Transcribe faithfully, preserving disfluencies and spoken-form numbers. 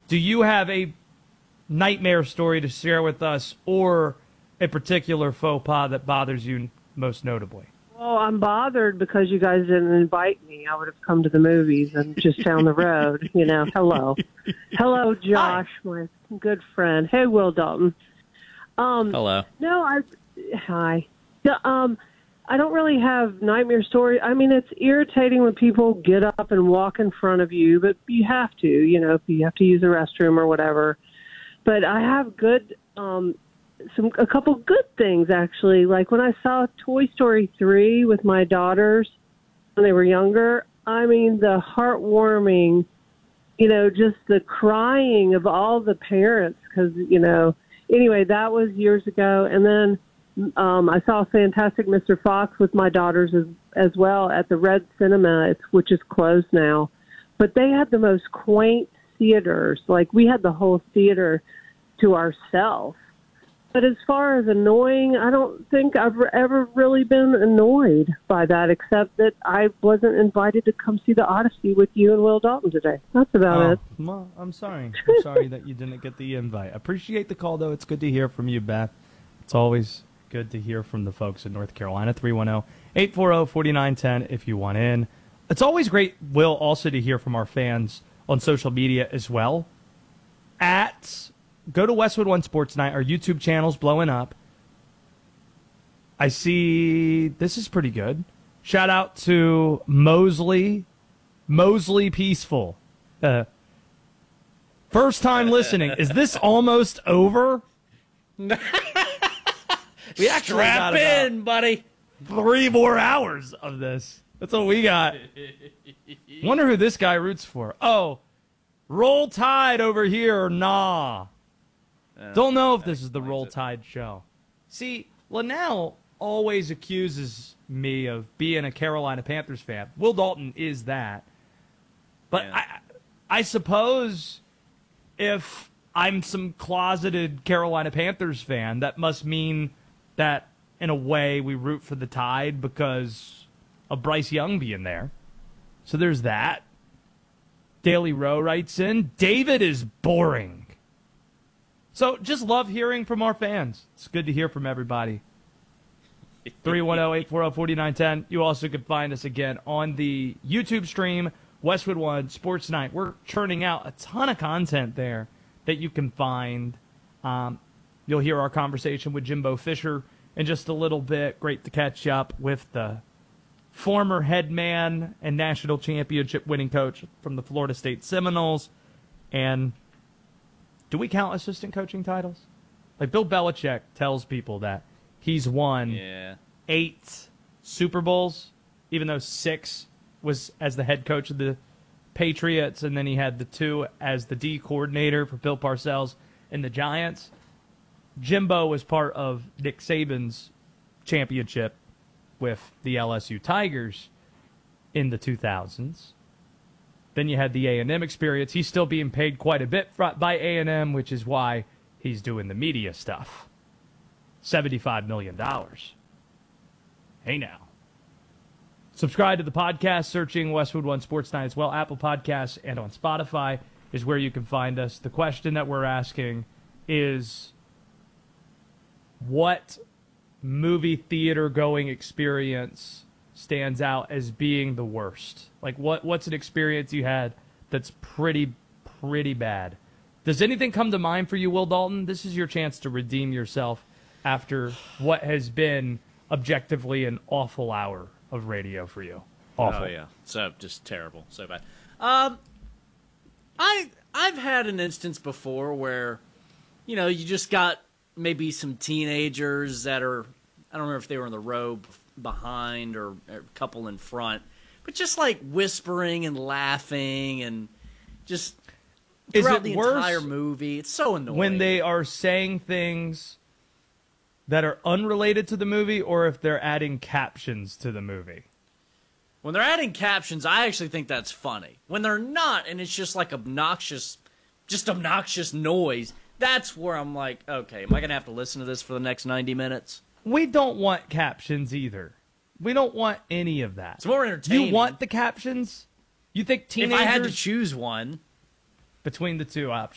do you have a nightmare story to share with us, or a particular faux pas that bothers you most notably? Well, I'm bothered because you guys didn't invite me. I would have come to the movies and just down the road, you know. Hello. Hello, Josh, hi. My good friend. Hey, Will Dalton. Um, Hello. No, I, hi. Yeah, um, I don't really have nightmare stories. I mean, it's irritating when people get up and walk in front of you, but you have to, you know, if you have to use the restroom or whatever. But I have good, um, some a couple good things, actually. Like when I saw Toy Story three with my daughters when they were younger, I mean, the heartwarming, you know, just the crying of all the parents because, you know, anyway, that was years ago. And then Um, I saw Fantastic Mister Fox with my daughters as, as well at the Red Cinema, it's, which is closed now. But they had the most quaint theaters. Like, we had the whole theater to ourselves. But as far as annoying, I don't think I've ever really been annoyed by that, except that I wasn't invited to come see the Odyssey with you and Will Dalton today. That's about oh, it. Well, I'm sorry. I'm sorry that you didn't get the invite. Appreciate the call, though. It's good to hear from you, Beth. It's always good to hear from the folks in North Carolina. three one zero, eight four zero, four nine one zero if you want in. It's always great, Will, also to hear from our fans on social media as well. At Go to Westwood One Sports Night. Our YouTube channel's blowing up. I see this is pretty good. Shout out to Mosley. Mosley Peaceful. Uh, first time listening. Is this almost over? We actually Strap got in, buddy. Three more hours of this. That's what we got. Wonder who this guy roots for. Oh, Roll Tide over here or nah? Uh, Don't know if this is the Roll Tide show. See, Linnell always accuses me of being a Carolina Panthers fan. Will Dalton is that. But yeah. I, I suppose if I'm some closeted Carolina Panthers fan, that must mean that, in a way, we root for the Tide because of Bryce Young being there. So there's that. Daily Row writes in, David is boring. So just love hearing from our fans. It's good to hear from everybody. three one zero, eight four zero, four nine one zero. You also can find us again on the YouTube stream, Westwood One Sports Night. We're churning out a ton of content there that you can find. Um, You'll hear our conversation with Jimbo Fisher in just a little bit. Great to catch up with the former head man and national championship winning coach from the Florida State Seminoles. And do we count assistant coaching titles? Like Bill Belichick tells people that he's won yeah. eight Super Bowls, even though six was as the head coach of the Patriots, and then he had the two as the D coordinator for Bill Parcells and the Giants. Jimbo was part of Nick Saban's championship with the L S U Tigers in the two thousands. Then you had the A and M experience. He's still being paid quite a bit by A and M, which is why he's doing the media stuff. seventy-five million dollars. Hey now. Subscribe to the podcast, searching Westwood One Sports Night as well. Apple Podcasts and on Spotify is where you can find us. The question that we're asking is, what movie theater going experience stands out as being the worst? Like, what what's an experience you had that's pretty, pretty bad? Does anything come to mind for you, Will Dalton? This is your chance to redeem yourself after what has been objectively an awful hour of radio for you. Awful. Oh, yeah. So, just terrible. So bad. Um, I, I've had an instance before where, you know, you just got maybe some teenagers that are, I don't remember if they were in the row behind or a couple in front, but just like whispering and laughing and just throughout the entire movie. It's so annoying. When they are saying things that are unrelated to the movie, or if they're adding captions to the movie? When they're adding captions, I actually think that's funny. When they're not, and it's just like obnoxious, just obnoxious noise, that's where I'm like, okay, am I going to have to listen to this for the next ninety minutes? We don't want captions either. We don't want any of that. It's more entertaining. You want the captions? You think teenagers... If I had to choose one... Between the two options.